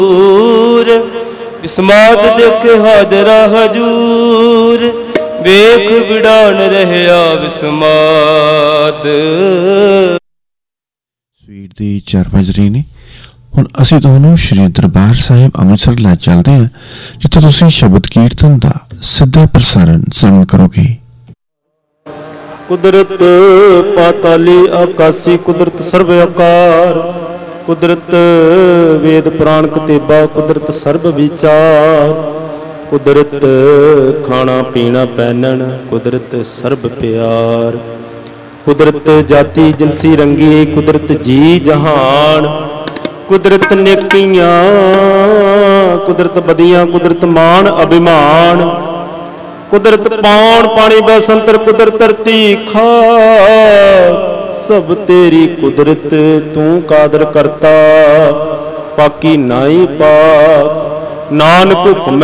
विस्मात देखे हाजरा हजूर, वेख विड़ान रहया विस्मात। ਸਵੇਰ ਦੇ 4 ਵਜ ਰਹੇ ਨੇ। ਹੁਣ ਅਸੀਂ ਤੁਹਾਨੂੰ ਸ਼੍ਰੀ ਦਰਬਾਰ ਸਾਹਿਬ ਅੰਮ੍ਰਿਤਸਰ ਲੈ ਚੱਲਦੇ ਹਾਂ, ਜਿੱਥੇ ਤੁਸੀਂ ਸ਼ਬਦ ਕੀਰਤਨ ਦਾ ਸਿੱਧਾ ਪ੍ਰਸਾਰਣ ਸੁਣ ਕਰੋਗੇ। ਕੁਦਰਤ ਪਾਤਾਲੀ ਆਕਾਸੀ, ਕੁਦਰਤ ਸਰਬ ਆਕਾਰ, ਕੁਦਰਤ ਵੇਦ ਪ੍ਰਾਣ ਕਤੇਬਾ, ਕੁਦਰਤ ਸਰਬ ਵਿਚਾਰ, ਕੁਦਰਤ ਖਾਣਾ ਪੀਣਾ ਪਹਿਨਣ, ਕੁਦਰਤ ਸਰਬ ਪਿਆਰ, ਕੁਦਰਤ ਜਾਤੀ ਜਿਨਸੀ ਰੰਗੀ, ਕੁਦਰਤ ਜੀ ਜਹਾਨ, ਕੁਦਰਤ ਨੇਕੀਆਂ, ਕੁਦਰਤ ਬਦੀਆਂ, ਕੁਦਰਤ ਮਾਣ ਅਭਿਮਾਨ, ਕੁਦਰਤ ਪਾਉਣ ਪਾਣੀ ਬਸੰਤਰ, ਕੁਦਰਤ ਧਰਤੀ ਖਾਕ, ਸਭ ਤੇਰੀ ਕੁਦਰਤ ਤੂੰ ਕਾਦਰ ਕਰਤਾ, ਪਾਕੀ ਨਾਈ ਪਾਕ, ਨਾਨਕ ਹੁਕਮ